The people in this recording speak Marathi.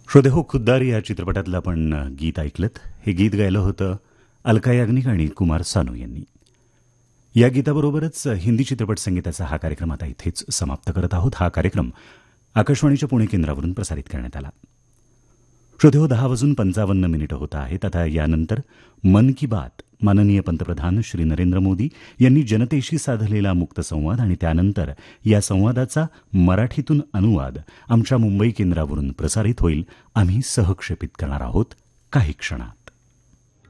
श्रोते हो, खुद्दार या चित्रपटातलं आपण गीत ऐकलं. हे गीत गायलं होतं अलका याग्निक आणि कुमार सानू यांनी. या गीताबरोबरच हिंदी चित्रपट संगीताचा हा कार्यक्रम आता इथेच समाप्त करत आहोत. हा कार्यक्रम आकाशवाणीच्या पुणे केंद्रावरून प्रसारित करण्यात आला. श्रोते हो, 10:55 होत आहेत. आता यानंतर मन की बात, माननीय पंतप्रधान श्री नरेंद्र मोदी यांनी जनतेशी साधलेला मुक्त संवाद आणि त्यानंतर या संवादाचा मराठीतून अनुवाद आमच्या मुंबई केंद्रावरून प्रसारित होईल. आम्ही सहक्षेपित करणार आहोत काही क्षणात.